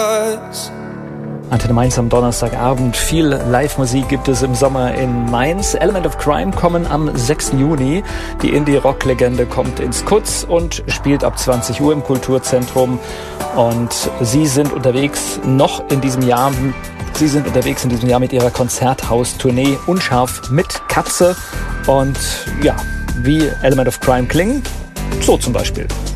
Antenne Mainz am Donnerstagabend. Viel Live-Musik gibt es im Sommer in Mainz. Element of Crime kommen am 6. Juni. Die Indie-Rock-Legende kommt ins Kutz und spielt ab 20 Uhr im Kulturzentrum. Und sie sind unterwegs in diesem Jahr mit ihrer Konzerthaus-Tournee Unscharf mit Katze. Und ja, wie Element of Crime klingen? So zum Beispiel.